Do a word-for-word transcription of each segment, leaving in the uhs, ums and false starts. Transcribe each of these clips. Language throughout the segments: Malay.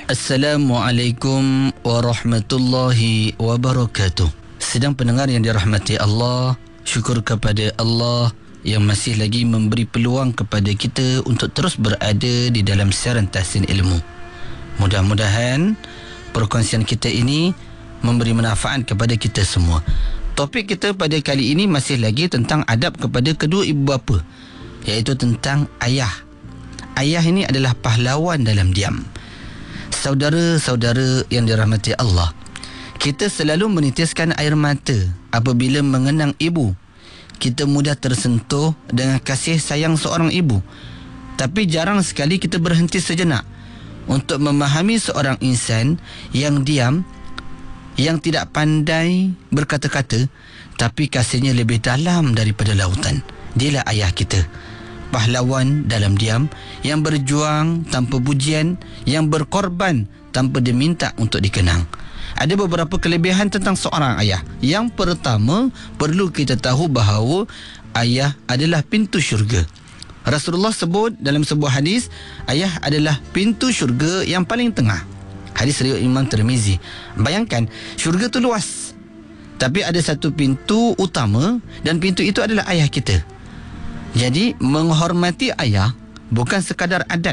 Assalamualaikum warahmatullahi wabarakatuh. Sedang pendengar yang dirahmati Allah, syukur kepada Allah yang masih lagi memberi peluang kepada kita untuk terus berada di dalam siaran tahsin ilmu. Mudah-mudahan perkongsian kita ini memberi manfaat kepada kita semua. Topik kita pada kali ini masih lagi tentang adab kepada kedua ibu bapa, iaitu tentang ayah. Ayah ini adalah pahlawan dalam diam. Saudara-saudara yang dirahmati Allah, kita selalu menitiskan air mata apabila mengenang ibu. Kita mudah tersentuh dengan kasih sayang seorang ibu. Tapi jarang sekali kita berhenti sejenak untuk memahami seorang insan yang diam, yang tidak pandai berkata-kata, tapi kasihnya lebih dalam daripada lautan. Dialah ayah kita, pahlawan dalam diam, yang berjuang tanpa pujian, yang berkorban tanpa diminta untuk dikenang. Ada beberapa kelebihan tentang seorang ayah. Yang pertama, perlu kita tahu bahawa ayah adalah pintu syurga. Rasulullah sebut dalam sebuah hadis, ayah adalah pintu syurga yang paling tengah. Hadis riwayat Imam Tirmizi. Bayangkan, syurga tu luas, tapi ada satu pintu utama, dan pintu itu adalah ayah kita. Jadi menghormati ayah bukan sekadar adat,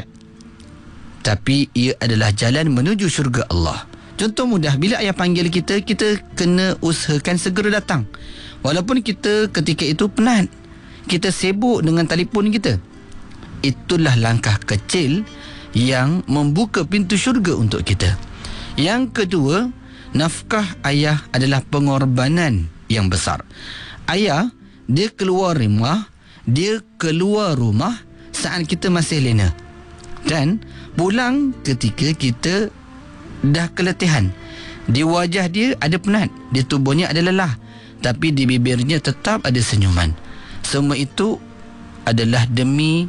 tapi ia adalah jalan menuju syurga Allah. Contoh mudah, bila ayah panggil kita, kita kena usahakan segera datang. Walaupun kita ketika itu penat, kita sibuk dengan telefon kita. Itulah langkah kecil yang membuka pintu syurga untuk kita. Yang kedua, nafkah ayah adalah pengorbanan yang besar. Ayah, dia keluar rumah, dia keluar rumah saat kita masih lena, dan pulang ketika kita dah keletihan. Di wajah dia ada penat, di tubuhnya ada lelah, tapi di bibirnya tetap ada senyuman. Semua itu adalah demi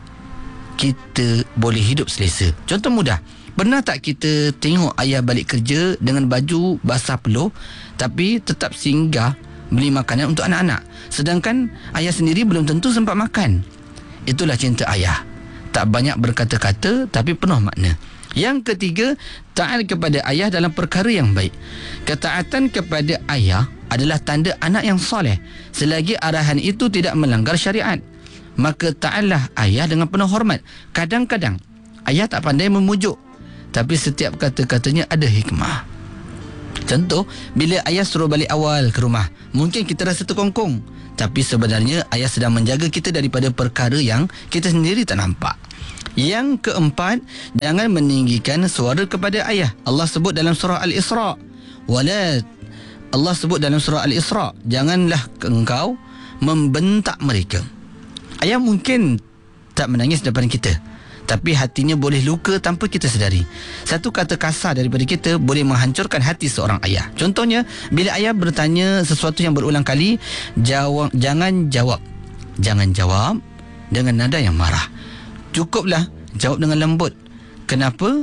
kita boleh hidup selesa. Contoh mudah, pernah tak kita tengok ayah balik kerja dengan baju basah peluh, tapi tetap singgah beli makanan untuk anak-anak, sedangkan ayah sendiri belum tentu sempat makan? Itulah cinta ayah. Tak banyak berkata-kata, tapi penuh makna. Yang ketiga, taat kepada ayah dalam perkara yang baik. Ketaatan kepada ayah adalah tanda anak yang soleh, selagi arahan itu tidak melanggar syariat. Maka taatlah ayah dengan penuh hormat. Kadang-kadang ayah tak pandai memujuk, tapi setiap kata-katanya ada hikmah. Contoh, bila ayah suruh balik awal ke rumah, mungkin kita rasa terkongkong, tapi sebenarnya ayah sedang menjaga kita daripada perkara yang kita sendiri tak nampak. Yang keempat, jangan meninggikan suara kepada ayah. Allah sebut dalam surah Al-Isra, wala Allah sebut dalam surah Al-Isra, janganlah engkau membentak mereka. Ayah mungkin tak menangis depan kita, tapi hatinya boleh luka tanpa kita sedari. Satu kata kasar daripada kita boleh menghancurkan hati seorang ayah. Contohnya, bila ayah bertanya sesuatu yang berulang kali, jawab, jangan jawab. Jangan jawab dengan nada yang marah. Cukuplah jawab dengan lembut. Kenapa?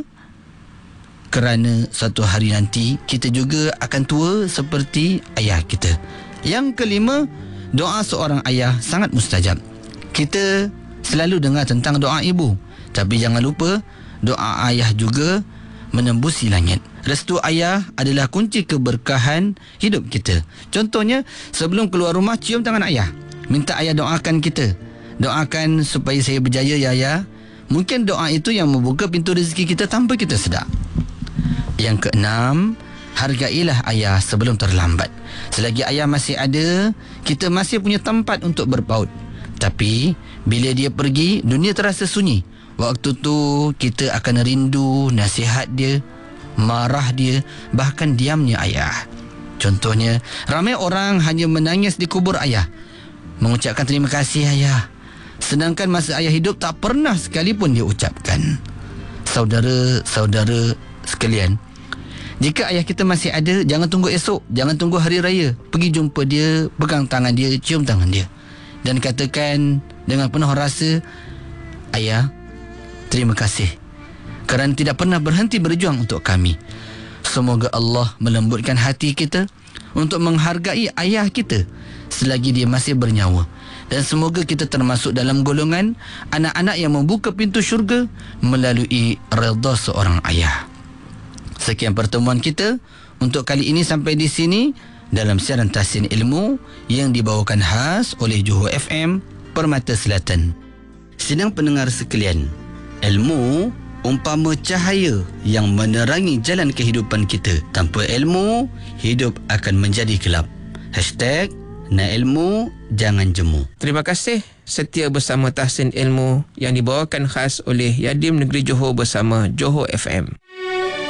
Kerana suatu hari nanti kita juga akan tua seperti ayah kita. Yang kelima, doa seorang ayah sangat mustajab. Kita selalu dengar tentang doa ibu, tapi jangan lupa, doa ayah juga menembusi langit. Restu ayah adalah kunci keberkahan hidup kita. Contohnya, sebelum keluar rumah, cium tangan ayah, minta ayah doakan kita. Doakan supaya saya berjaya ya ayah. Mungkin doa itu yang membuka pintu rezeki kita tanpa kita sedar. Yang keenam, hargailah ayah sebelum terlambat. Selagi ayah masih ada, kita masih punya tempat untuk berpaut. Tapi bila dia pergi, dunia terasa sunyi. Waktu tu kita akan rindu nasihat dia, marah dia, bahkan diamnya ayah. Contohnya, ramai orang hanya menangis di kubur ayah, mengucapkan terima kasih ayah, sedangkan masa ayah hidup tak pernah sekalipun dia ucapkan. Saudara-saudara sekalian, jika ayah kita masih ada, jangan tunggu esok, jangan tunggu hari raya. Pergi jumpa dia, pegang tangan dia, cium tangan dia, dan katakan dengan penuh rasa, ayah, terima kasih kerana tidak pernah berhenti berjuang untuk kami. Semoga Allah melembutkan hati kita untuk menghargai ayah kita selagi dia masih bernyawa. Dan semoga kita termasuk dalam golongan anak-anak yang membuka pintu syurga melalui redha seorang ayah. Sekian pertemuan kita untuk kali ini sampai di sini dalam siaran Tahsin Ilmu yang dibawakan khas oleh Johor F M Permata Selatan. Sidang pendengar sekalian, ilmu umpama cahaya yang menerangi jalan kehidupan kita. Tanpa ilmu, hidup akan menjadi gelap. Hashtag nak ilmu, jangan jemu. Terima kasih setia bersama Tahsin Ilmu yang dibawakan khas oleh Yadim Negeri Johor bersama Johor F M.